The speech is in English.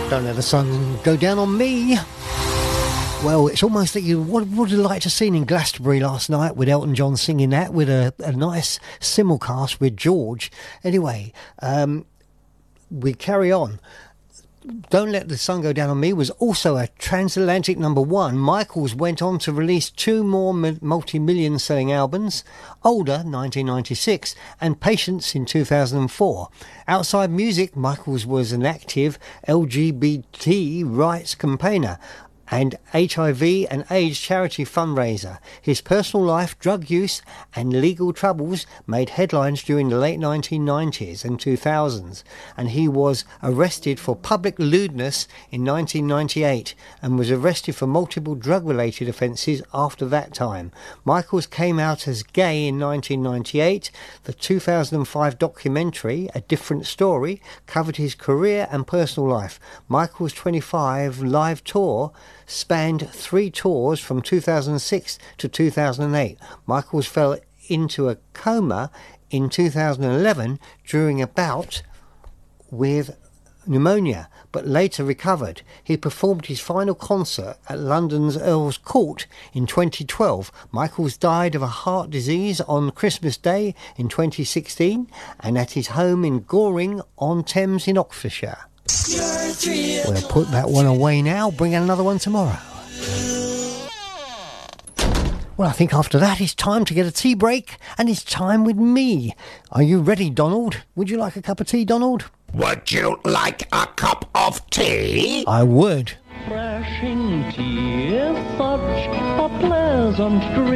Don't let the sun go down on me. Well, it's almost that you would have liked to have seen in Glastonbury last night with Elton John singing that with a nice simulcast with George. Anyway, we carry on. Don't Let the Sun Go Down on Me was also a transatlantic #1. Michaels went on to release 2 more multi-million selling albums, Older 1996 and Patience in 2004. Outside music, Michaels was an active LGBT rights campaigner and HIV and AIDS charity fundraiser. His personal life, drug use and legal troubles made headlines during the late 1990s and 2000s, and he was arrested for public lewdness in 1998 and was arrested for multiple drug-related offences after that time. Michaels came out as gay in 1998. The 2005 documentary, A Different Story, covered his career and personal life. Michaels' 25 live tour spanned 3 tours from 2006 to 2008. Michaels fell into a coma in 2011 during a bout with pneumonia, but later recovered. He performed his final concert at London's Earl's Court in 2012. Michaels died of a heart disease on Christmas Day in 2016 and at his home in Goring-on-Thames in Oxfordshire. We'll put that one away now, bring out another one tomorrow. Well, I think after that it's time to get a tea break, and it's time with me. Are you ready, Donald? Would you like a cup of tea, Donald? Would you like a cup of tea? I would. Refreshing tea is such a pleasant drink.